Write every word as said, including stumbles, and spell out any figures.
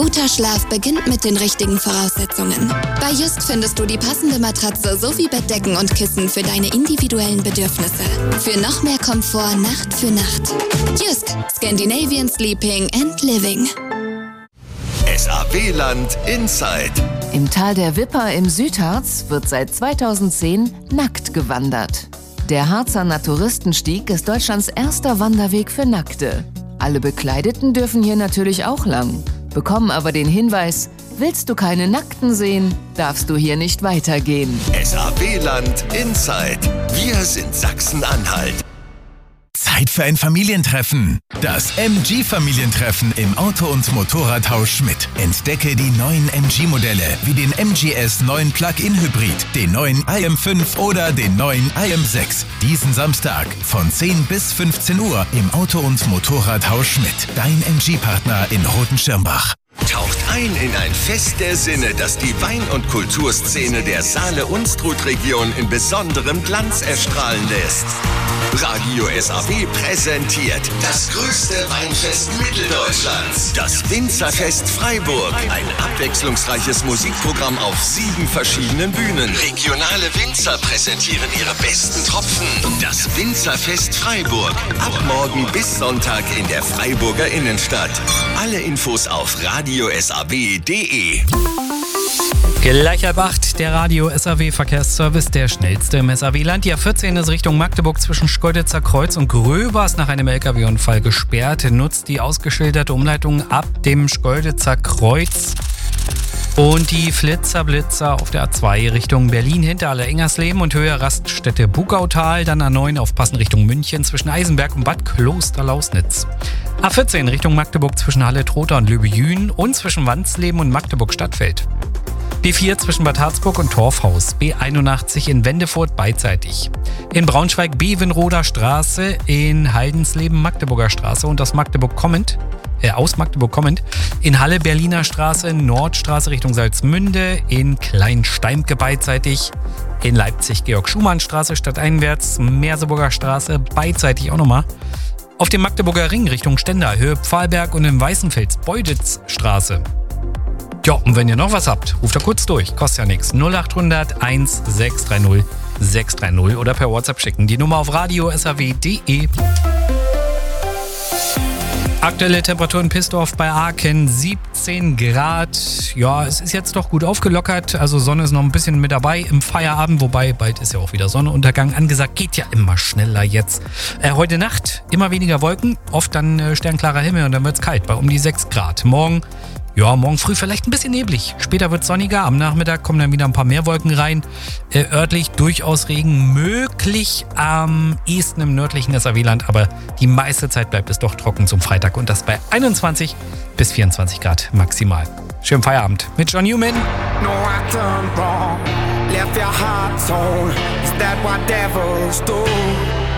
Guter Schlaf beginnt mit den richtigen Voraussetzungen. Bei Jysk findest du die passende Matratze sowie Bettdecken und Kissen für deine individuellen Bedürfnisse. Für noch mehr Komfort Nacht für Nacht. Jysk, Scandinavian Sleeping and Living. S A W-Land Inside. Im Tal der Wipper im Südharz wird seit zweitausendzehn nackt gewandert. Der Harzer Naturistenstieg ist Deutschlands erster Wanderweg für Nackte. Alle Bekleideten dürfen hier natürlich auch lang, bekommen aber den Hinweis: Willst du keine Nackten sehen, darfst du hier nicht weitergehen. S A W-Land Inside. Wir sind Sachsen-Anhalt. Zeit für ein Familientreffen. Das M G-Familientreffen im Auto- und Motorradhaus Schmidt. Entdecke die neuen M G-Modelle wie den M G S neun Plug-in Hybrid, den neuen I M fünf oder den neuen I M sechs. Diesen Samstag von zehn bis fünfzehn Uhr im Auto- und Motorradhaus Schmidt. Dein M G-Partner in Rotenschirmbach. Taucht ein in ein Fest der Sinne, das die Wein- und Kulturszene der Saale-Unstrut-Region in besonderem Glanz erstrahlen lässt. Radio S A W präsentiert das größte Weinfest Mitteldeutschlands, das Winzerfest Freiburg. Ein abwechslungsreiches Musikprogramm auf sieben verschiedenen Bühnen. Regionale Winzer präsentieren ihre besten Tropfen. Das Winzerfest Freiburg. Ab morgen bis Sonntag in der Freiburger Innenstadt. Alle Infos auf radio s a w punkt d e. Gleich halb acht, der Radio S A W Verkehrsservice, der schnellste im S A W-Land. Die A vierzehn ist Richtung Magdeburg zwischen Schkeuditzer Kreuz und Gröbers nach einem L K W-Unfall gesperrt. Nutzt die ausgeschilderte Umleitung ab dem Schkeuditzer Kreuz. Und die Flitzer-Blitzer auf der A zwei Richtung Berlin hinter Aller-Ingersleben und Höhe Raststätte Bugautal. Dann A neun aufpassen Richtung München zwischen Eisenberg und Bad Kloster-Lausnitz. A vierzehn Richtung Magdeburg zwischen Halle-Trotha und Löbejün und zwischen Wandsleben und Magdeburg-Stadtfeld. B vier zwischen Bad Harzburg und Torfhaus, B einundachtzig in Wendefurt beidseitig. In Braunschweig Bevenroder Straße, in Haldensleben Magdeburger Straße und aus Magdeburg kommend, äh, aus Magdeburg kommend, in Halle Berliner Straße, Nordstraße Richtung Salzmünde, in Kleinsteimke beidseitig, in Leipzig Georg-Schumann-Straße stadteinwärts, Merseburger Straße beidseitig auch nochmal. Auf dem Magdeburger Ring Richtung Stendal, Höhe Pfahlberg und in Weißenfels Beuditzstraße. Ja, und wenn ihr noch was habt, ruft da kurz durch. Kostet ja nichts. null acht hundert eins sechs drei null sechs drei null oder per WhatsApp schicken. Die Nummer auf radio s a w punkt d e. Aktuelle Temperatur in Pistorf bei Aachen siebzehn Grad. Ja, es ist jetzt doch gut aufgelockert. Also Sonne ist noch ein bisschen mit dabei im Feierabend. Wobei, bald ist ja auch wieder Sonnenuntergang angesagt. Geht ja immer schneller jetzt. Äh, heute Nacht immer weniger Wolken. Oft dann äh, sternklarer Himmel und dann wird es kalt bei um die sechs Grad. Morgen Ja, morgen früh vielleicht ein bisschen neblig. Später wird es sonniger. Am Nachmittag kommen dann wieder ein paar mehr Wolken rein. Äh, örtlich durchaus Regen möglich am ehesten im nördlichen S A W-Land. Aber die meiste Zeit bleibt es doch trocken zum Freitag. Und das bei einundzwanzig bis vierundzwanzig Grad maximal. Schönen Feierabend mit John Newman. No, I turned wrong, left your heart torn. Is that what devils do?